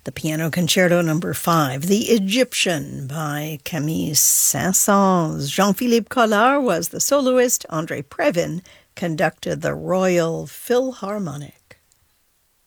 The Piano Concerto No. 5, The Egyptian by Camille Saint-Saëns. Jean-Philippe Collard was the soloist. André Previn conducted the Royal Philharmonic.